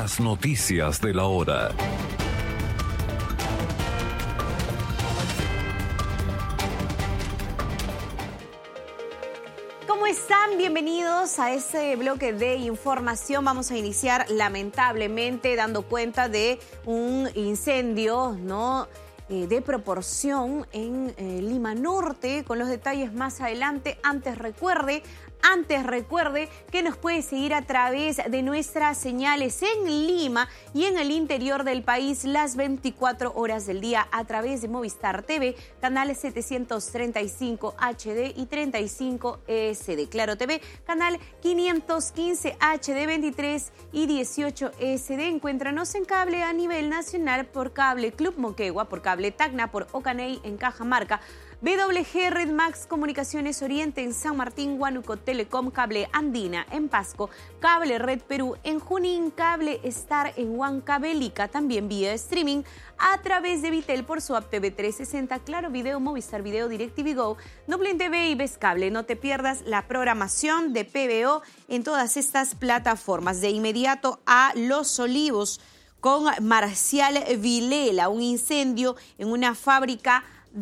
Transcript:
Las noticias de la hora. ¿Cómo están? Bienvenidos a este bloque de información. Vamos a iniciar lamentablemente dando cuenta de un incendio, de proporción en Lima Norte, con los detalles más adelante. Antes recuerde que nos puede seguir a través de nuestras señales en Lima y en el interior del país las 24 horas del día a través de Movistar TV, canales 735 HD y 35 SD. Claro TV, canal 515 HD, 23 y 18 SD. Encuéntranos en cable a nivel nacional por Cable Club Moquegua, por Cable Tacna, por Ocaney en Cajamarca, WG Red Max Comunicaciones Oriente en San Martín, Huánuco Telecom, Cable Andina en Pasco, Cable Red Perú en Junín, Cable Star en Huancavelica, también vía streaming a través de Vitel por su app TV 360, Claro Video, Movistar Video, DirecTV Go, Noblin TV y Ves Cable. No te pierdas la programación de PBO en todas estas plataformas. De inmediato a Los Olivos con Marcial Vilela, un incendio en una fábrica